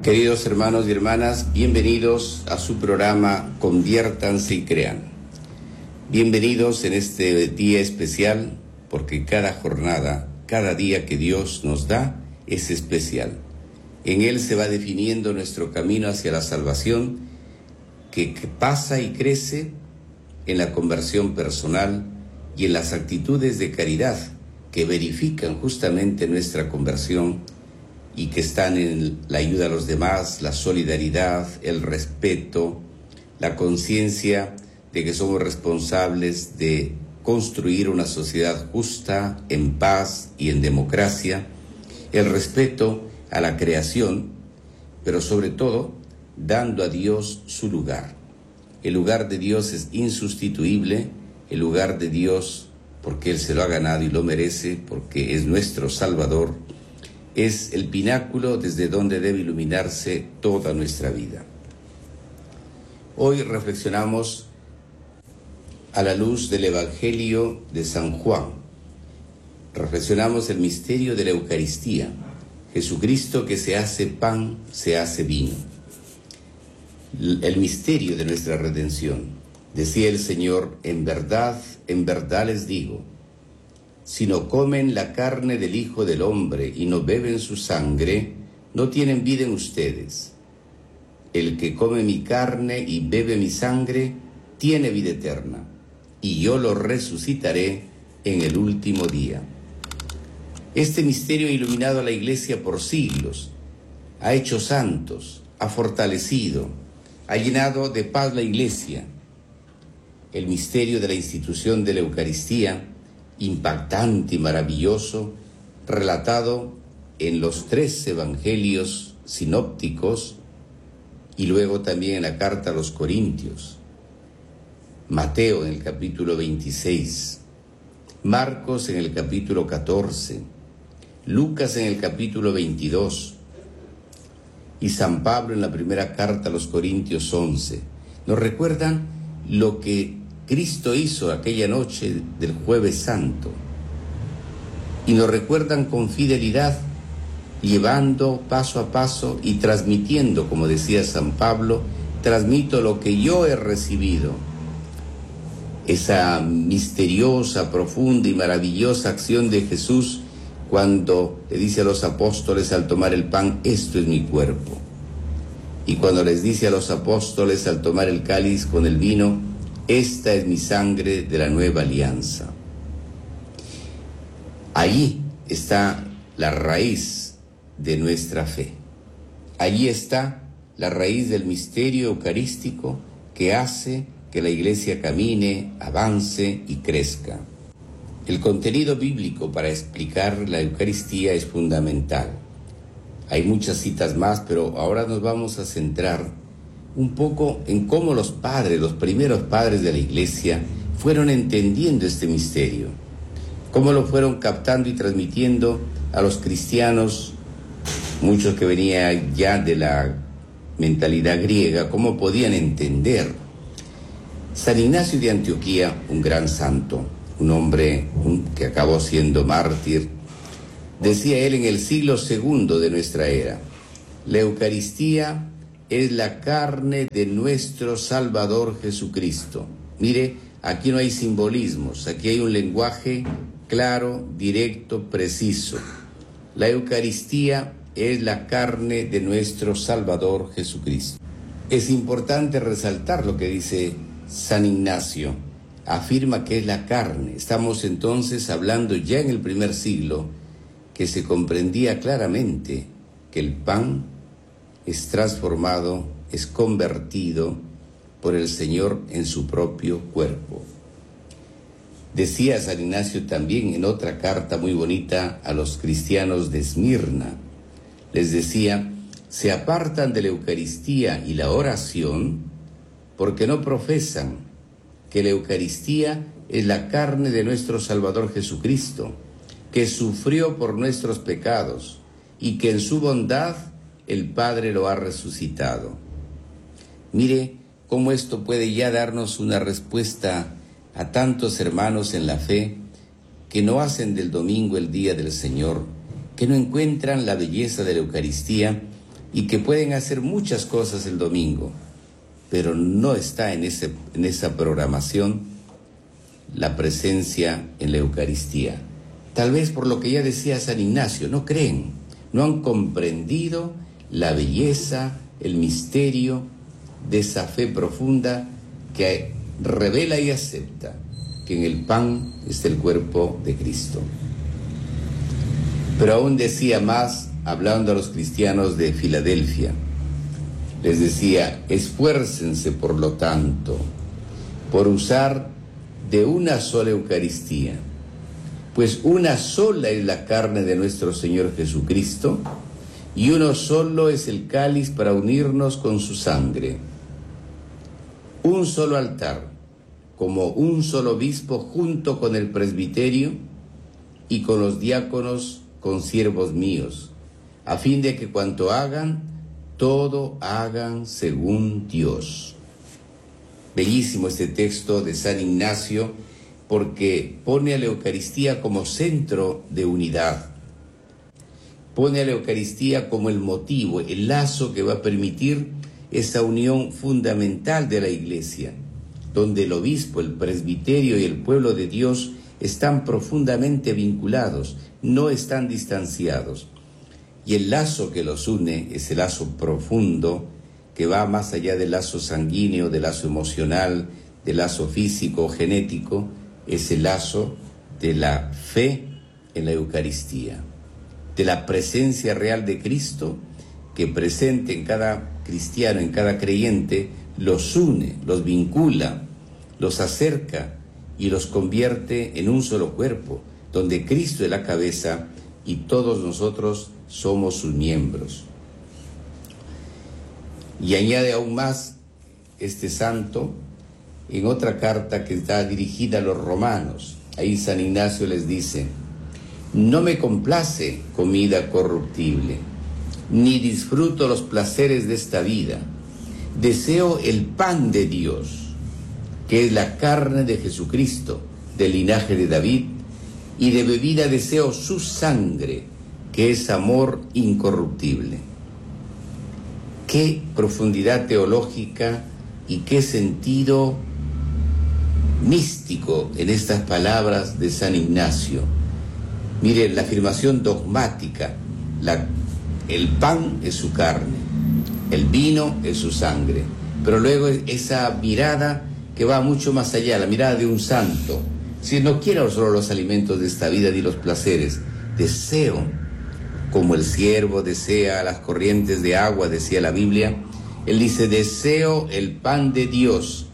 Queridos hermanos y hermanas, bienvenidos a su programa Conviértanse y Crean. Bienvenidos en este día especial, porque cada jornada, cada día que Dios nos da es especial. En él se va definiendo nuestro camino hacia la salvación, que pasa y crece en la conversión personal y en las actitudes de caridad que verifican justamente nuestra conversión y que están en la ayuda a los demás, la solidaridad, el respeto, la conciencia de que somos responsables de construir una sociedad justa, en paz y en democracia, el respeto a la creación, pero sobre todo dando a Dios su lugar. El lugar de Dios es insustituible, el lugar de Dios, porque Él se lo ha ganado y lo merece, porque es nuestro Salvador, es el pináculo desde donde debe iluminarse toda nuestra vida. Hoy reflexionamos a la luz del Evangelio de San Juan. Reflexionamos el misterio de la Eucaristía, Jesucristo que se hace pan, se hace vino. El misterio de nuestra redención. Decía el Señor, en verdad les digo, si no comen la carne del Hijo del Hombre y no beben su sangre, no tienen vida en ustedes. El que come mi carne y bebe mi sangre, tiene vida eterna, y yo lo resucitaré en el último día. Este misterio ha iluminado a la Iglesia por siglos, ha hecho santos, ha fortalecido, ha llenado de paz la Iglesia. El misterio de la institución de la Eucaristía, impactante y maravilloso, relatado en los 3 evangelios sinópticos y luego también en la carta a los Corintios. Mateo en el capítulo 26, Marcos en el capítulo 14, Lucas en el capítulo 22 y San Pablo en la primera carta a los Corintios 11. Nos recuerdan lo que Cristo hizo aquella noche del Jueves Santo y nos recuerdan con fidelidad, llevando paso a paso y transmitiendo, como decía San Pablo, transmito lo que yo he recibido. Esa misteriosa, profunda y maravillosa acción de Jesús cuando le dice a los apóstoles al tomar el pan, esto es mi cuerpo. Y cuando les dice a los apóstoles al tomar el cáliz con el vino, esta es mi sangre de la nueva alianza. Allí está la raíz de nuestra fe. Allí está la raíz del misterio eucarístico que hace que la Iglesia camine, avance y crezca. El contenido bíblico para explicar la Eucaristía es fundamental. Hay muchas citas más, pero ahora nos vamos a centrar un poco en cómo los primeros padres de la Iglesia fueron entendiendo este misterio, cómo lo fueron captando y transmitiendo a los cristianos, muchos que venían ya de la mentalidad griega, cómo podían entender. San Ignacio de Antioquía, un gran santo, un hombre que acabó siendo mártir, decía él en el siglo II de nuestra era, la Eucaristía es la carne de nuestro Salvador Jesucristo. Mire, aquí no hay simbolismos, aquí hay un lenguaje claro, directo, preciso. La Eucaristía es la carne de nuestro Salvador Jesucristo. Es importante resaltar lo que dice San Ignacio. Afirma que es la carne. Estamos entonces hablando ya en el primer siglo que se comprendía claramente que el pan es transformado, es convertido por el Señor en su propio cuerpo. Decía San Ignacio también en otra carta muy bonita a los cristianos de Esmirna, les decía, se apartan de la Eucaristía y la oración porque no profesan que la Eucaristía es la carne de nuestro Salvador Jesucristo, que sufrió por nuestros pecados y que en su bondad el Padre lo ha resucitado. Mire cómo esto puede ya darnos una respuesta a tantos hermanos en la fe que no hacen del domingo el día del Señor, que no encuentran la belleza de la Eucaristía y que pueden hacer muchas cosas el domingo, pero no está en esa programación la presencia en la Eucaristía. Tal vez por lo que ya decía San Ignacio, no creen, no han comprendido la belleza, el misterio de esa fe profunda que revela y acepta que en el pan está el cuerpo de Cristo. Pero aún decía más, hablando a los cristianos de Filadelfia, les decía: esfuércense por lo tanto, por usar de una sola Eucaristía, pues una sola es la carne de nuestro Señor Jesucristo, y uno solo es el cáliz para unirnos con su sangre. Un solo altar, como un solo obispo junto con el presbiterio y con los diáconos consiervos míos, a fin de que cuanto hagan, todo hagan según Dios. Bellísimo este texto de San Ignacio, porque pone a la Eucaristía como centro de unidad. Pone a la Eucaristía como el motivo, el lazo que va a permitir esa unión fundamental de la Iglesia, donde el obispo, el presbiterio y el pueblo de Dios están profundamente vinculados, no están distanciados. Y el lazo que los une es el lazo profundo, que va más allá del lazo sanguíneo, del lazo emocional, del lazo físico, genético, es el lazo de la fe en la Eucaristía, de la presencia real de Cristo, que presente en cada cristiano, en cada creyente, los une, los vincula, los acerca y los convierte en un solo cuerpo, donde Cristo es la cabeza y todos nosotros somos sus miembros. Y añade aún más este santo en otra carta que está dirigida a los romanos. Ahí San Ignacio les dice: no me complace comida corruptible, ni disfruto los placeres de esta vida. Deseo el pan de Dios, que es la carne de Jesucristo, del linaje de David, y de bebida deseo su sangre, que es amor incorruptible. Qué profundidad teológica y qué sentido místico en estas palabras de San Ignacio. Miren, la afirmación dogmática: el pan es su carne, el vino es su sangre, pero luego esa mirada que va mucho más allá, la mirada de un santo. Si no quiero solo los alimentos de esta vida ni los placeres, deseo, como el siervo desea las corrientes de agua, decía la Biblia, él dice: deseo el pan de Dios,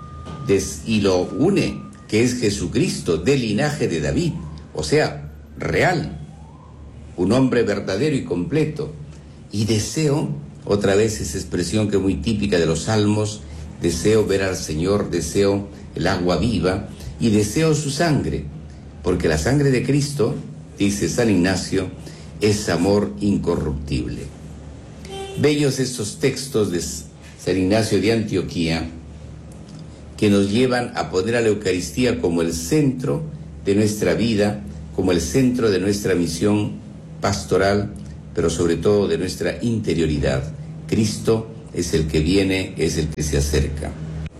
y lo une, que es Jesucristo, del linaje de David, o sea, real, un hombre verdadero y completo. Y deseo, otra vez esa expresión que es muy típica de los salmos, deseo ver al Señor, deseo el agua viva, y deseo su sangre, porque la sangre de Cristo, dice San Ignacio, es amor incorruptible. Bellos estos textos de San Ignacio de Antioquía, que nos llevan a poner a la Eucaristía como el centro de nuestra vida, como el centro de nuestra misión pastoral, pero sobre todo de nuestra interioridad. Cristo es el que viene, es el que se acerca.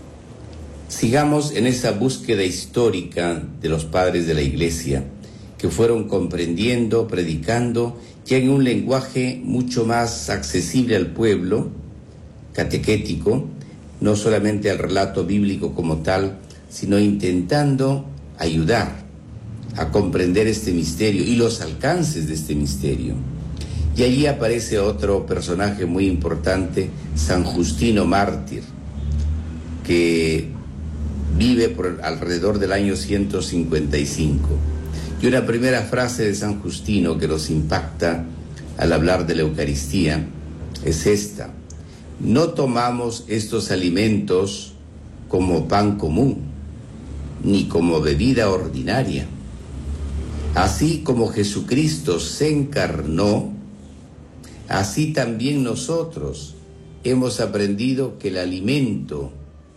Sigamos en esa búsqueda histórica de los padres de la Iglesia, que fueron comprendiendo, predicando, ya en un lenguaje mucho más accesible al pueblo, catequético, no solamente al relato bíblico como tal, sino intentando ayudar a comprender este misterio y los alcances de este misterio. Y allí aparece otro personaje muy importante, San Justino Mártir, que vive por alrededor del año 155. Y una primera frase de San Justino que nos impacta al hablar de la Eucaristía es esta: no tomamos estos alimentos como pan común, ni como bebida ordinaria. Así como Jesucristo se encarnó, así también nosotros hemos aprendido que el alimento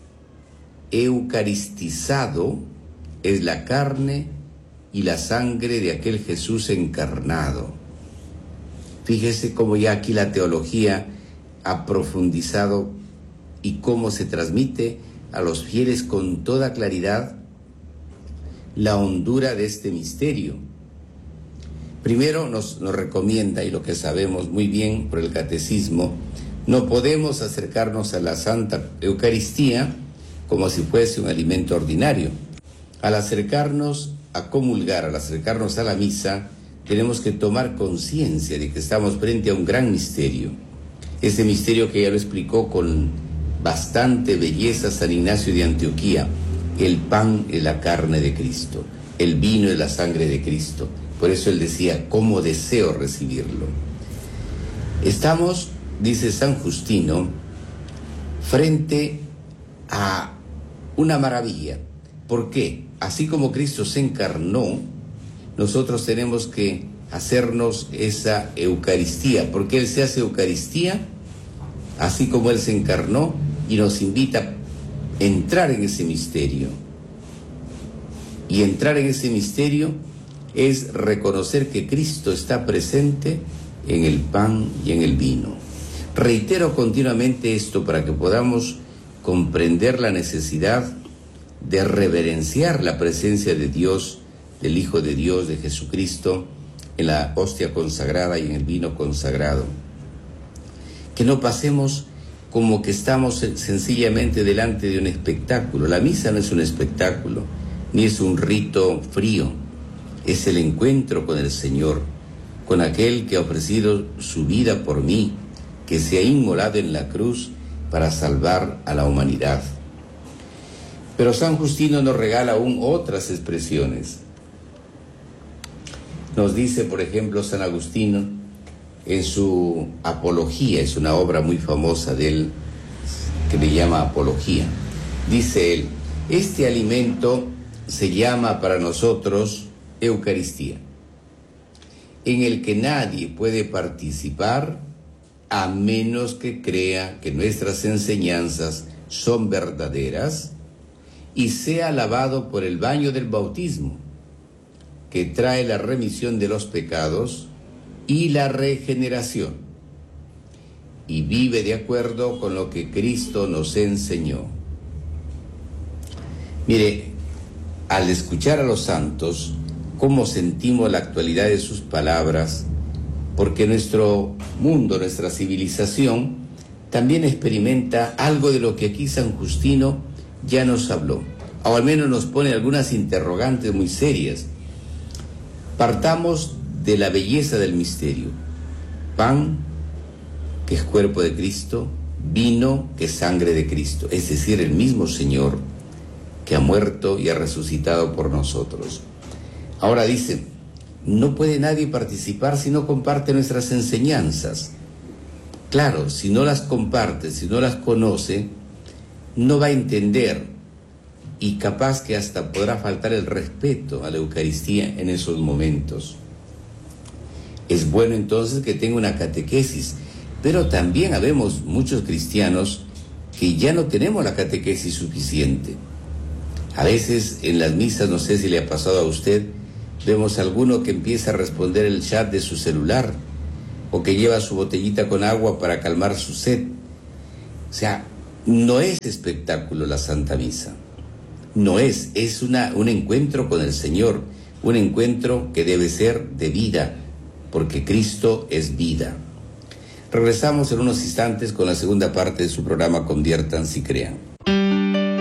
eucaristizado es la carne y la sangre de aquel Jesús encarnado. Fíjese cómo ya aquí la teología ha profundizado y cómo se transmite a los fieles con toda claridad la hondura de este misterio. Primero nos recomienda, y lo que sabemos muy bien por el catecismo, no podemos acercarnos a la Santa Eucaristía como si fuese un alimento ordinario. Al acercarnos a comulgar, al acercarnos a la misa, tenemos que tomar conciencia de que estamos frente a un gran misterio. Ese misterio que ya lo explicó con bastante belleza San Ignacio de Antioquía: el pan es la carne de Cristo, el vino es la sangre de Cristo. Por eso él decía, ¿cómo deseo recibirlo? Estamos, dice San Justino, frente a una maravilla. ¿Por qué? Así como Cristo se encarnó, nosotros tenemos que hacernos esa Eucaristía, porque Él se hace Eucaristía, así como Él se encarnó, y nos invita a entrar en ese misterio. Y entrar en ese misterio es reconocer que Cristo está presente en el pan y en el vino. Reitero continuamente esto para que podamos comprender la necesidad de reverenciar la presencia de Dios, del Hijo de Dios, de Jesucristo, en la hostia consagrada y en el vino consagrado. Que no pasemos como que estamos sencillamente delante de un espectáculo. La misa no es un espectáculo, ni es un rito frío. Es el encuentro con el Señor, con aquel que ha ofrecido su vida por mí, que se ha inmolado en la cruz para salvar a la humanidad. Pero San Justino nos regala aún otras expresiones. Nos dice, por ejemplo, San Agustino, en su Apología, es una obra muy famosa de él, que le llama Apología. Dice él, este alimento se llama para nosotros Eucaristía, en el que nadie puede participar a menos que crea que nuestras enseñanzas son verdaderas y sea lavado por el baño del bautismo, que trae la remisión de los pecados y la regeneración, y vive de acuerdo con lo que Cristo nos enseñó. Mire, al escuchar a los santos, cómo sentimos la actualidad de sus palabras, porque nuestro mundo, nuestra civilización, también experimenta algo de lo que aquí San Justino ya nos habló, o al menos nos pone algunas interrogantes muy serias. Partamos de la belleza del misterio. Pan, que es cuerpo de Cristo; vino, que es sangre de Cristo, es decir, el mismo Señor que ha muerto y ha resucitado por nosotros. Ahora dice, no puede nadie participar si no comparte nuestras enseñanzas. Claro, si no las comparte, si no las conoce, no va a entender, y capaz que hasta podrá faltar el respeto a la Eucaristía en esos momentos. Es bueno entonces que tenga una catequesis, pero también habemos muchos cristianos que ya no tenemos la catequesis suficiente. A veces en las misas, no sé si le ha pasado a usted, vemos a alguno que empieza a responder el chat de su celular, o que lleva su botellita con agua para calmar su sed. O sea, no es espectáculo la Santa Misa. No es un encuentro con el Señor, un encuentro que debe ser de vida, porque Cristo es vida. Regresamos en unos instantes con la segunda parte de su programa Conviértanse y Crean.